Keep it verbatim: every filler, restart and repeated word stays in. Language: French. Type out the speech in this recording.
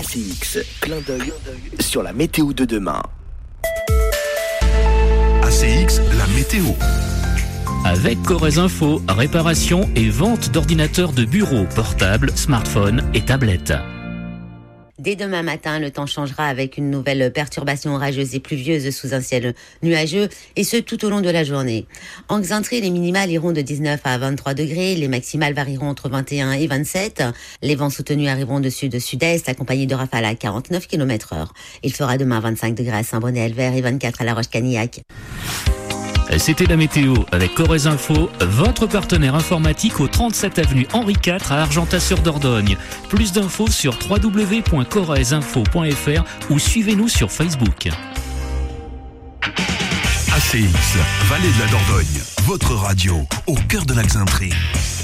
C X, clin d'œil sur la météo de demain. A C X, la météo. Avec Corrèze Info, réparation et vente d'ordinateurs de bureau, portables, smartphones et tablettes. Dès demain matin, le temps changera avec une nouvelle perturbation orageuse et pluvieuse sous un ciel nuageux, et ce tout au long de la journée. En Xaintrée, les minimales iront de dix-neuf à vingt-trois degrés, les maximales varieront entre vingt et un et vingt-sept. Les vents soutenus arriveront de sud-sud-est, accompagnés de rafales à quarante-neuf kilomètres heure. Il fera demain vingt-cinq degrés à Saint-Bonnet-Elvert et vingt-quatre à La Roche-Canillac. C'était la météo avec Corrèze Info, votre partenaire informatique au trente-sept avenue Henri quatre à Argentat-sur-Dordogne. Plus d'infos sur w w w point corrèze info point f r ou suivez-nous sur Facebook. A C X, Vallée de la Dordogne, votre radio, au cœur de la Xaintrée.